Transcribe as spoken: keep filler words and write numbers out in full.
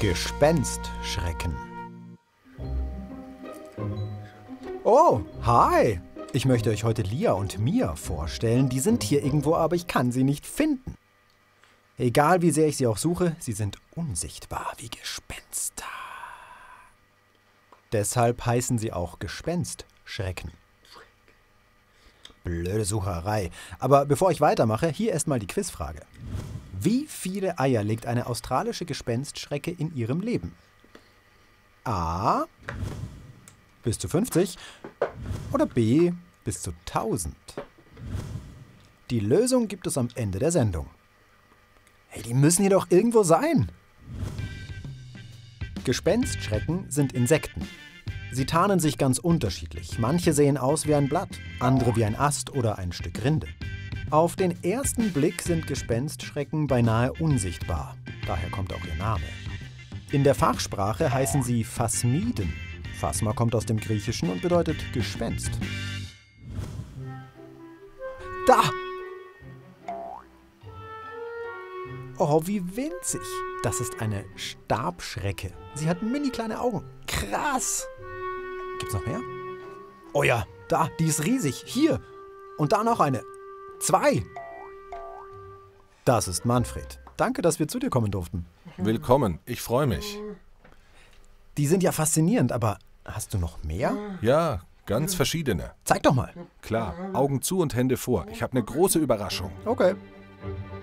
Gespenstschrecken. Oh, hi! Ich möchte euch heute Lia und Mia vorstellen. Die sind hier irgendwo, aber ich kann sie nicht finden. Egal wie sehr ich sie auch suche, sie sind unsichtbar wie Gespenster. Deshalb heißen sie auch Gespenstschrecken. Blöde Sucherei. Aber bevor ich weitermache, hier erstmal die Quizfrage. Wie viele Eier legt eine australische Gespenstschrecke in ihrem Leben? A. Bis zu fünfzig oder B. Bis zu tausend. Die Lösung gibt es am Ende der Sendung. Hey, die müssen hier doch irgendwo sein. Gespenstschrecken sind Insekten. Sie tarnen sich ganz unterschiedlich. Manche sehen aus wie ein Blatt, andere wie ein Ast oder ein Stück Rinde. Auf den ersten Blick sind Gespenstschrecken beinahe unsichtbar. Daher kommt auch ihr Name. In der Fachsprache heißen sie Phasmiden. Phasma kommt aus dem Griechischen und bedeutet Gespenst. Da! Oh, wie winzig. Das ist eine Stabschrecke. Sie hat mini kleine Augen. Krass! Gibt's noch mehr? Oh ja, da, die ist riesig. Hier. Und da noch eine. Zwei. Das ist Manfred. Danke, dass wir zu dir kommen durften. Willkommen, ich freue mich. Die sind ja faszinierend, aber hast du noch mehr? Ja, ganz verschiedene. Zeig doch mal. Klar, Augen zu und Hände vor. Ich habe eine große Überraschung. Okay.